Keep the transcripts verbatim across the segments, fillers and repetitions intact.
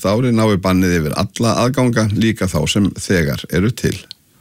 næsta ári nái bannið yfir alla aðganga, líka þá sem þegar eru til.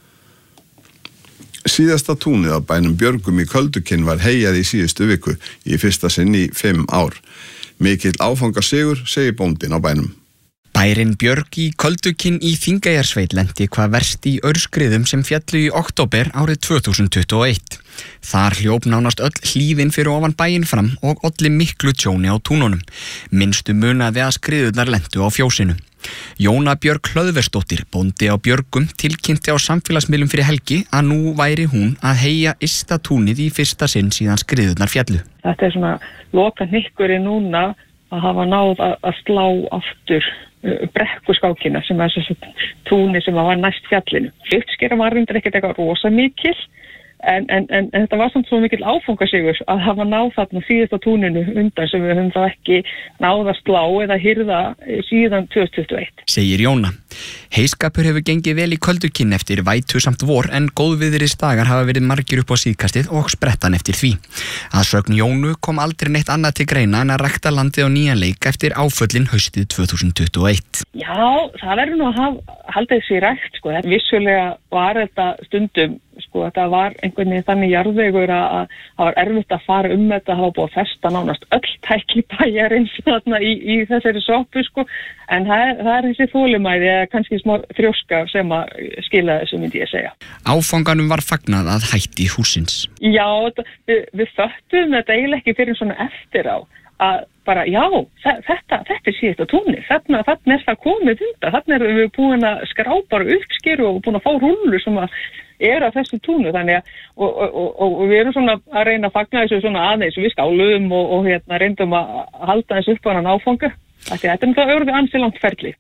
Síðasta túnið á bænum Björgum í Köldukinn var heyjað í síðustu viku, í fyrsta sinn í fimm ár. Mikill áfangasigur, segir bóndinn á bænum. Bærinn Björg í Köldukinn í Þingeyjarsveit lenti hvað verst í aurskriðum sem féllu í október árið tvö þúsund tuttugu og eitt. Þar hljóp nánast öll hlíðin fyrir ofan bæinn fram og olli miklu tjóni á túnunum. Minnstu munaði að skriðurnar lentu á fjósinu. Jóna Björg Hlöðversdóttir, bóndi á Björgum, tilkynnti á samfélagsmiðlum fyrir helgi að nú væri hún að heyja ysta túnið í fyrsta sinn síðan skriðurnar féllu. Þetta er svona loka hnykkurinn núna að hafa náð að, að slá aftur brekkuskákina sem er þessi túni sem var næst fjallinu. Uppskera var reyndar ekkert eitthvað rosa mikil en, en, en, en þetta var samt svo mikil áfangasigur að hafa náð þarna síðasta túninu undan sem við höfum þá ekki náð að slá eða hirða síðan tvö þúsund tuttugu og eitt. Segir Jóna. Heyskapur hefur gengið vel í Köldukinn eftir vætu samt vor en góðviðris dagar hafa verið margir upp á síðkastið og sprettan eftir því. Að sögn Jónu kom aldrei neitt annað til greina en að rækta landið á nýjan leik eftir áföllin haustið tvö þúsund tuttugu og eitt. Já, það verður nú að hafa, halda þessi rækt, sko. Vissulega var þetta stundum, sko, þetta var einhvern veginn þannig jarðvegur að það var erfitt að fara um þetta, það var búið að festa nánast öll tæki bæjarins þarna í, í þessari soppu, sko, en það er, það er þessi þolinmæði eða kannski smá þrjóska sem að skila þessu, myndi ég segja. Áfanganum var fagnað að hætti húsins. Já, við, við föttum þetta eiginlega ekki fyrir svona eftir á að bara, já, þetta, þetta er síðasta túnið, þarna, þarna er það komið undan, þarna erum við búin að skrápa og uppskeru og búin að fá rúllur sem að er að þessu túnu, þannig að og, og, og, og við erum svona að reyna að fagna þessu svona aðeins, við skáluðum og, og hérna reyndum að halda þessu upp á hann áfanga, þetta er það örfið ansi langt ferli.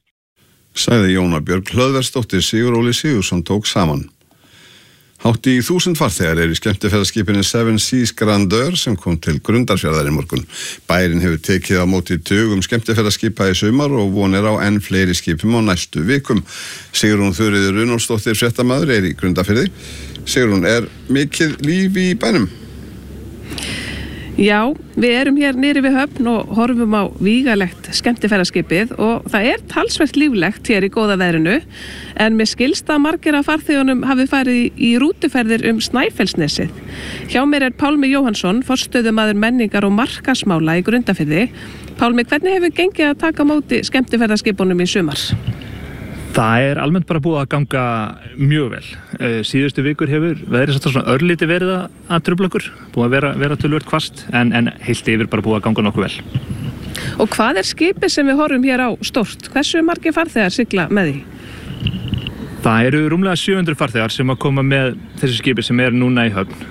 Sagði Jóna Björg Hlöðversdóttir. Sigur Óli Sigurðsson tók saman. Hátt í þúsund farþegar er í skemmtiferðaskipinu Seven Seas Grandeur sem kom til Grundarfjarðar í morgun. Bærinn hefur tekið á móti tugum skemmtiferðaskipa í sumar og vonir á enn fleiri skipum á næstu vikum. Sigrún Þuríður Runólfsdóttir, fréttamaður, er í Grundarfirði. Sigrún, er mikið líf í bænum? Já, við erum hér niðri við höfn og horfum á vígalegt skemmtiferðaskipið og það er talsvert líflegt hér í góða veðrinu en með skilst að margir af farþegunum hafi farið í rútuferðir um Snæfellsnesið. Hjá mér er Pálmi Jóhannsson, forstöðumaður menningar og markaðsmála í Grundarfirði. Pálmi, hvernig hefur gengið að taka móti skemmtiferðaskipunum í sumar? Það er almennt bara búið að ganga mjög vel. Síðustu vikur hefur veðrið satt svona örlítið verið að trufla okkur, búið að vera, vera töluvert hvasst, en, en heilt yfir bara búið að ganga nokkuð vel. Og hvað er skipið sem við horfum hér á stórt? Hversu margir farþegar sigla með því? Það eru rúmlega sjö hundruð farþegar sem að koma með þessi skipi sem er núna í höfn.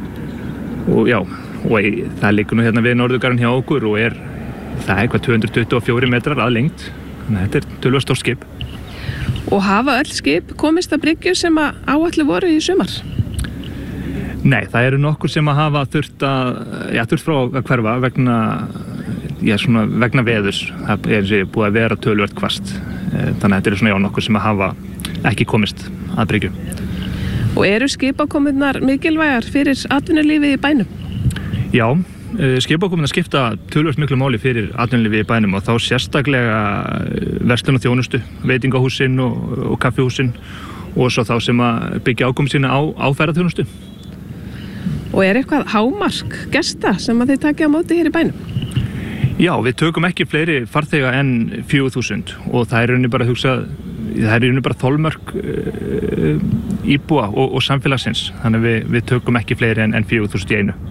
Og já, og það liggur nú hérna við norðurgarðin hjá okkur og er, það er eitthvað tvö hundruð tuttugu og fjórir metrar að lengd. Þannig að þetta er töluvert stórt skip. Og hafa öll skip komist að bryggju sem að áætlu voru í sumar? Nei, það eru nokkur sem að hafa þurft að, já, þurft frá að hverfa vegna, já, svona vegna veðurs. Það er búið að vera töluvert hvasst. Þannig að þetta eru svona, já, nokkur sem að hafa ekki komist að bryggju. Og eru skipakomunnar mikilvægar fyrir atvinnulífið í bænum? Já, skipakomunnar skipta töluvert miklu máli fyrir atvinnulífið í bænum og þá sérstaklega verslun og þjónustu, veitingahúsin og, og kaffihúsin og svo þá sem að byggja ákomu sína á, á ferðaþjónustu. Og er eitthvað hámark gesta sem að þið takja á móti hér í bænum? Já, við tökum ekki fleiri farþega en fjögur þúsund og það er rauninni bara að hugsa, það er rauninni bara þolmörk uh, íbúa og, og samfélagsins, þannig að við, við tökum ekki fleiri en, en fjögur þúsund í einu.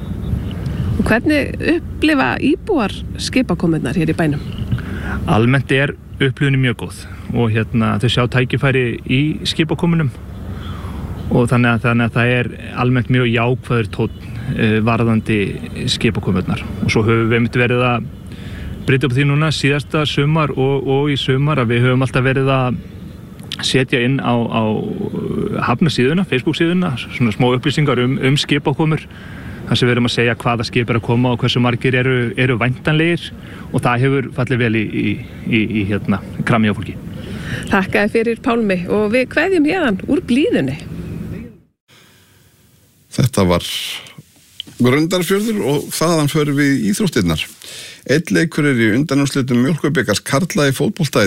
Og hvernig upplifa íbúar skipakomunnar hér í bænum? Almennt er upplifunin mjög góð og hérna þau sjá tækifæri í skipakomunum og þannig að, þannig að það er almennt mjög jákvæður tónn uh, varðandi skipakomunnar og svo höfum við myndi verið að breyta upp því núna síðasta sumar og, og í sumar að við höfum alltaf verið að setja inn á, á hafnasíðuna, Facebook-síðuna, svona smá upplýsingar um, um skipakomur. þar sem við erum að segja hvaða skip er að koma og hversu margir eru, eru væntanlegir og það hefur fallið vel í, í, í, í hérna, krami á fólki. Þakkaði fyrir Pálmi og við kveðjum héðan úr blíðunni. Þetta var Grundarfjörður og þaðan förum við í íþróttirnar. Einn leikur er í undanúrslitum Mjólkurbikars karla í fótbolta í